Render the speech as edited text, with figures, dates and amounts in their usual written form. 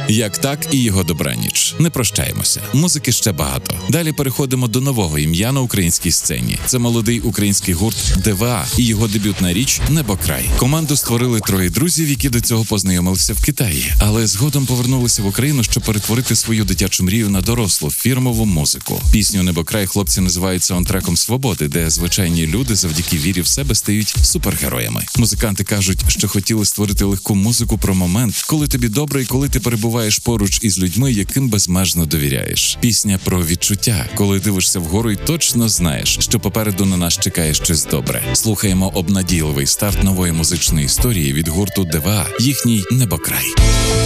Як так і його добраніч. Не прощаємося. Музики ще багато. Далі переходимо до нового ім'я на українській сцені. Це молодий український гурт ДВА і його дебютна річ «Небокрай». Команду створили троє друзів, які до цього познайомилися в Китаї, але згодом повернулися в Україну, щоб перетворити свою дитячу мрію на дорослу фірмову музику. Пісню «Небокрай» хлопці називають саундтреком свободи, де звичайні люди завдяки вірі в себе стають супергероями. Музиканти кажуть, що хотіли створити легку музику про момент, коли тобі добре і коли ти перебуваєш поруч із людьми, яким безмежно довіряєш. Пісня про відчуття, коли дивишся вгору і точно знаєш, що попереду на нас чекає щось добре. Слухаємо обнадійливий старт нової музичної історії від гурту ДВА, їхній «Небокрай».